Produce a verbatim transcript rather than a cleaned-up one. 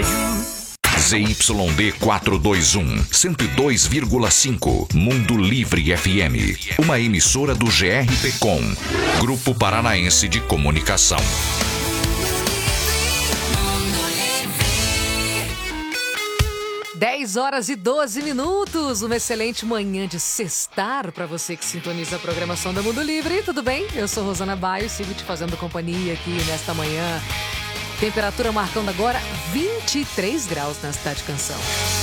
Z Y D quatrocentos e vinte e um, cento e dois vírgula cinco, Mundo Livre F M. Uma emissora do G R P Com, Grupo Paranaense de Comunicação. dez horas e doze minutos, uma excelente manhã de sextar para você que sintoniza a programação da Mundo Livre. Tudo bem? Eu sou Rosana Baio, sigo te fazendo companhia aqui nesta manhã. Temperatura marcando agora vinte e três graus na Cidade Canção.